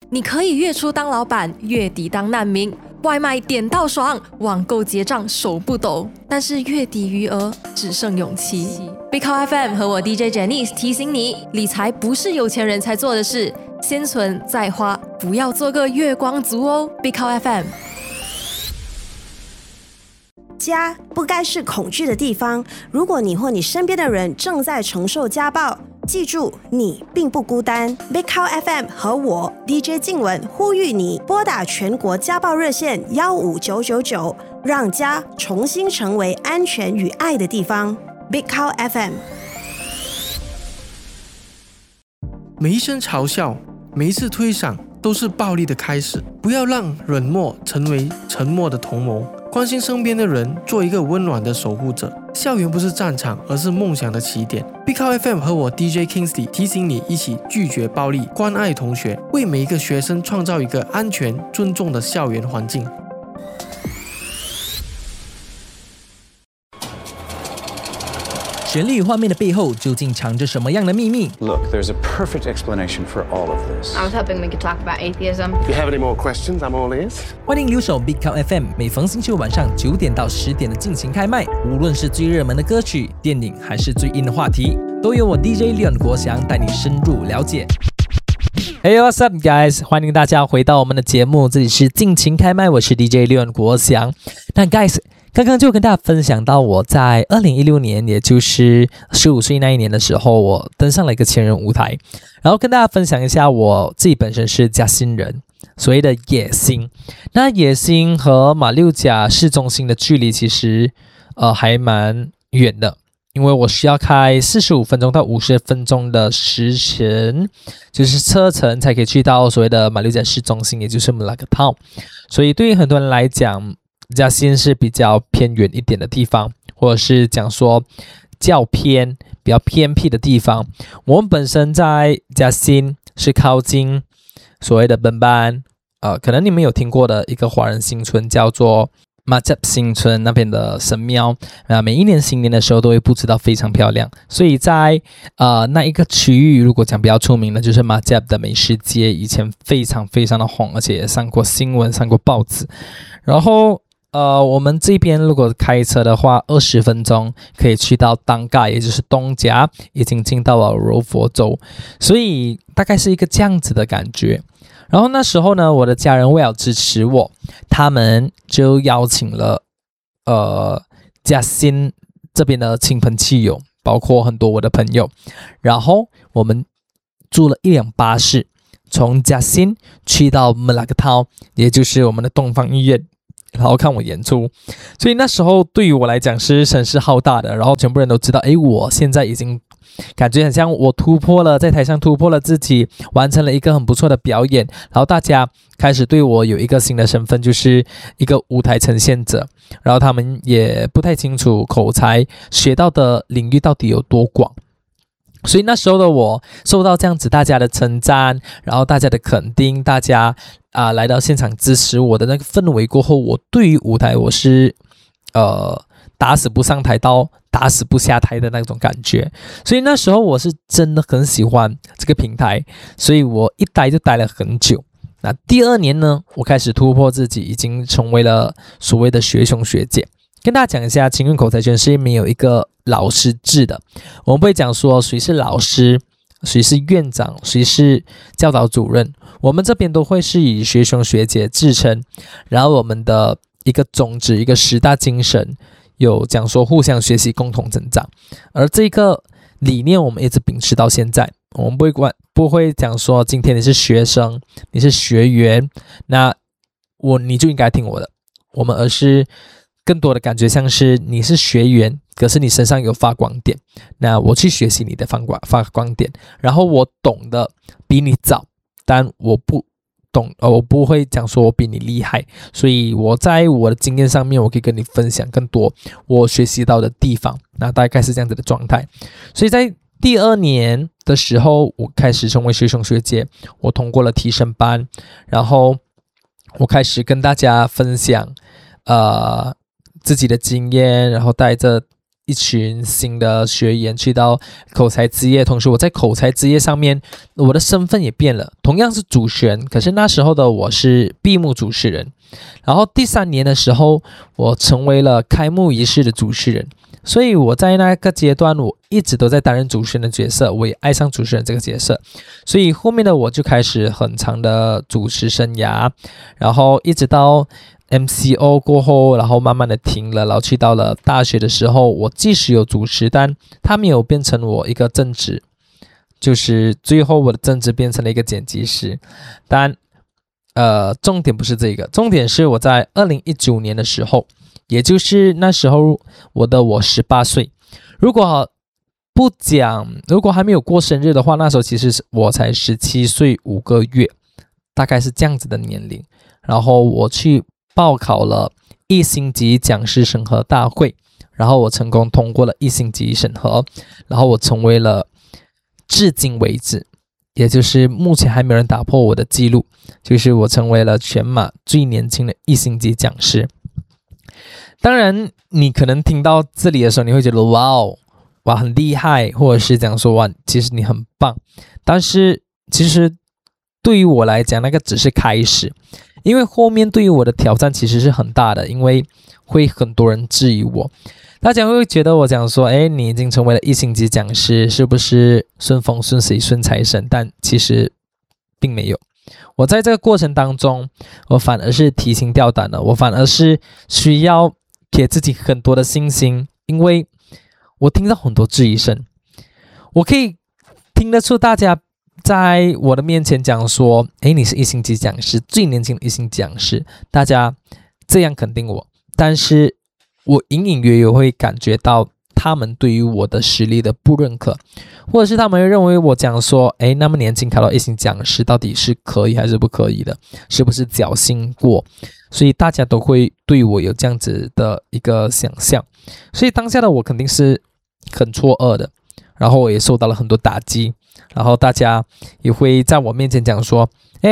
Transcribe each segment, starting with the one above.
你可以月初当老板，月底当难民，外卖点到爽，网购结账手不抖，但是月底余额只剩勇气。Big Call FM 和我 DJ Janice 提醒你，理财不是有钱人才做的事，先存再花，不要做个月光族哦。Big Call FM。 家不该是恐惧的地方。如果你或你身边的人正在承受家暴，记住，你并不孤单。Big Call FM 和我 DJ 静雯呼吁你拨打全国家暴热线15999，让家重新成为安全与爱的地方。Big Call FM。 每一声嘲笑，每一次推搡，都是暴力的开始。不要让冷漠成为沉默的同谋。关心身边的人，做一个温暖的守护者。校园不是战场，而是梦想的起点。Big Call FM 和我 DJ Kingsley 提醒你，一起拒绝暴力，关爱同学，为每一个学生创造一个安全、尊重的校园环境。 旋律画面的背后究竟藏着什么样的秘密 Look, there's a perfect explanation for all of this. I was hoping we could talk about atheism. If you have any more questions, I'm all ears. 欢迎留守 Big Call FM， 每逢星期五晚上9点到10点的尽情开麦，无论是最热门的歌曲、电影，还是最硬的话题，都由我 DJ Leon 国祥带你深入了解。Hey, what's up, guys？ 欢迎大家回到我们的节目，这里是尽情开麦，我是 DJ Leon 国祥。那 guys，刚刚就跟大家分享到，我在2016年，也就是15岁那一年的时候，我登上了一个千人舞台，然后跟大家分享一下我自己本身是嘉兴人，所谓的野心。那野心和马六甲市中心的距离其实还蛮远的，因为我需要开45分钟到50分钟的时程，就是车程才可以去到所谓的马六甲市中心，也就是 Melaka Town。所以对于很多人来讲，嘉兴是比较偏远一点的地方，或者是讲说较偏、比较偏僻的地方。我们本身在嘉兴是靠近所谓的奔班，可能你们有听过的一个华人新村叫做马甲新村那边的神庙，每一年新年的时候都会布置到非常漂亮，所以在那一个区域，如果讲比较出名的就是马甲的美食街，以前非常非常的红，而且也上过新闻、上过报纸。然后我们这边如果开车的话，20分钟可以去到当嘎，也就是东甲，已经进到了柔佛州，所以大概是一个这样子的感觉。然后那时候呢，我的家人为了支持我，他们就邀请了嘉兴这边的亲朋戚友，包括很多我的朋友，然后我们租了一辆巴士，从嘉兴去到 Melaka Town， 也就是我们的东方医院，然后看我演出。所以那时候对于我来讲是声势浩大的，然后全部人都知道，我现在已经感觉很像我在台上突破了自己，完成了一个很不错的表演，然后大家开始对我有一个新的身份，就是一个舞台呈现者，然后他们也不太清楚口才学到的领域到底有多广。所以那时候的我受到这样子大家的称赞，然后大家的肯定，大家来到现场支持我的那个氛围过后，我对于舞台我是打死不上台到打死不下台的那种感觉。所以那时候我是真的很喜欢这个平台，所以我一待就待了很久。那第2年呢，我开始突破自己，已经成为了所谓的学兄学姐。跟大家讲一下，情韵口才圈是没有一个老师制的，我们不会讲说谁是老师，谁是院长，谁是教导主任，我们这边都会是以学兄学姐自称，然后我们的一个宗旨，一个10大精神，有讲说互相学习，共同成长，而这个理念我们一直秉持到现在。我们不会讲说今天你是学生，你是学员，那你就应该听我的，而是更多的感觉像是你是学员，可是你身上有发光点，那我去学习你的发光点，然后我懂得比你早，但我不懂，我不会讲说我比你厉害，所以我在我的经验上面，我可以跟你分享更多我学习到的地方，那大概是这样子的状态。所以在第2年的时候，我开始成为学兄学姐，我通过了提升班，然后我开始跟大家分享自己的经验，然后带着一群新的学员去到口才之夜，同时我在口才之夜上面，我的身份也变了，同样是主持人，可是那时候的我是闭幕主持人，然后第3年的时候，我成为了开幕仪式的主持人，所以我在那个阶段，我一直都在担任主持人的角色，我也爱上主持人这个角色，所以后面的我就开始很长的主持生涯，然后一直到MCO 过后，然后慢慢的停了，然后去到了大学的时候，我即使有主持，但它没有变成我一个正职，就是最后我的正职变成了一个剪辑师。但重点不是这个，重点是我在2019年的时候，也就是那时候我18岁，如果还没有过生日的话，那时候其实我才17岁5个月，大概是这样子的年龄，然后我去报考了1星级讲师审核大会，然后我成功通过了1星级审核，然后我成为了至今为止，也就是目前还没有人打破我的记录，就是我成为了全马最年轻的1星级讲师。当然你可能听到这里的时候，你会觉得哇很厉害，或者是讲说哇其实你很棒，但是其实对于我来讲那个只是开始，因为后面对于我的挑战其实是很大的，因为会很多人质疑我，大家会觉得我讲说你已经成为了1星级讲师，是不是顺风顺水顺财神？但其实并没有，我在这个过程当中，我反而是提心吊胆的，我反而是需要给自己很多的信心，因为我听到很多质疑声，我可以听得出大家在我的面前讲说你是1星级讲师，最年轻的1星级讲师，大家这样肯定我，但是我隐隐约约会感觉到他们对于我的实力的不认可，或者是他们会认为我讲说那么年轻考到1星级讲师到底是可以还是不可以的，是不是侥幸过，所以大家都会对我有这样子的一个想象，所以当下的我肯定是很错愕的，然后我也受到了很多打击，然后大家也会在我面前讲说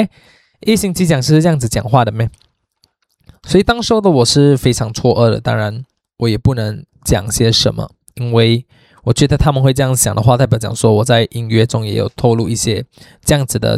1星级讲师是这样子讲话的咩？所以当时的我是非常错愕的，当然我也不能讲些什么，因为我觉得他们会这样想的话，代表讲说我在音乐中也有透露一些这样子的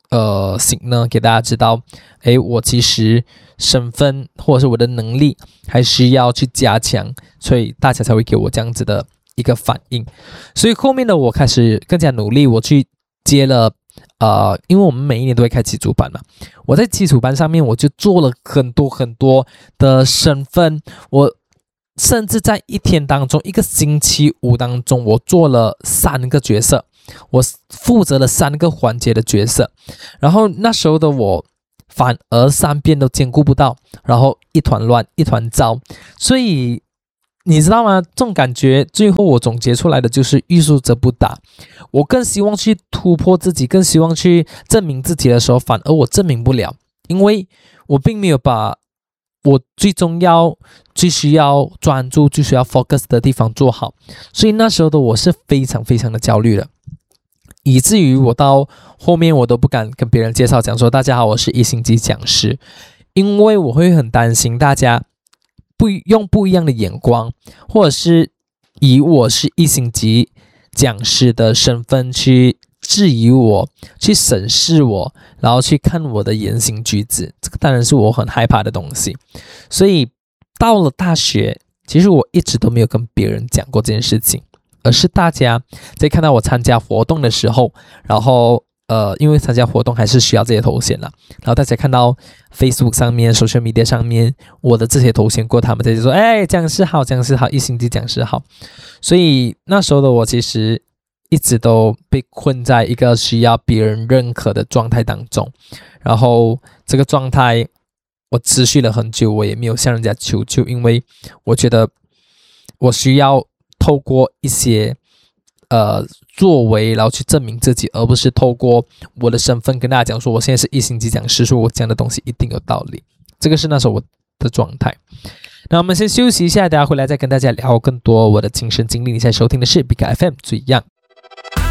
signal给大家知道，我其实身份或者是我的能力还需要去加强，所以大家才会给我这样子的一个反应。所以后面的我开始更加努力，我去接了因为我们每一年都会开基础班嘛，我在基础班上面我就做了很多的身份，我甚至在一天当中，一个星期5当中，我做了3个角色，我负责了3个环节的角色，然后那时候的我反而3边都兼顾不到，然后一团乱一团糟，所以你知道吗？这种感觉最后我总结出来的就是欲速则不达，我更希望去突破自己，更希望去证明自己的时候，反而我证明不了，因为我并没有把我最重要最需要专注最需要 focus 的地方做好，所以那时候的我是非常的焦虑的，以至于我到后面我都不敢跟别人介绍讲说大家好，我是1星级讲师，因为我会很担心大家用不一样的眼光，或者是以我是1星级讲师的身份去质疑我，去审视我，然后去看我的言行举止，这个当然是我很害怕的东西。所以到了大学，其实我一直都没有跟别人讲过这件事情，而是大家在看到我参加活动的时候，然后因为参加活动还是需要这些头衔啦，然后大家看到 Facebook 上面 social media 上面我的这些头衔过，他们就说讲师好1星级讲师好，所以那时候的我其实一直都被困在一个需要别人认可的状态当中，然后这个状态我持续了很久，我也没有向人家求救，因为我觉得我需要透过一些作为然后去证明自己，而不是透过我的身份跟大家讲说我现在是1星级讲师，说我讲的东西一定有道理，这个是那时候我的状态。那我们先休息一下，等下回来再跟大家聊更多我的亲身经历。你现在收听的是 Big FM 最样